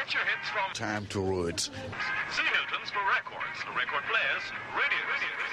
your hits from Time to Root. See Hilton's for records, record players, radio.